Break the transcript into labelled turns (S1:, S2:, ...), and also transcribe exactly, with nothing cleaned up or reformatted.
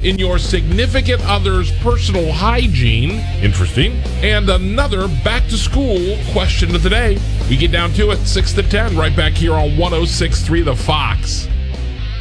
S1: in your significant other's personal hygiene. Interesting. And another back to school question of the day. We get down to it, six to ten, right back here on one oh six point three The Fox.